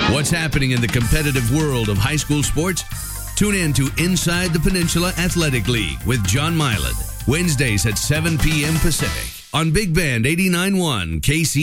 What's happening in the competitive world of high school sports? Tune in to Inside the Peninsula Athletic League with John Milan, Wednesdays at 7 p.m. Pacific on Big Band 89.1 KC.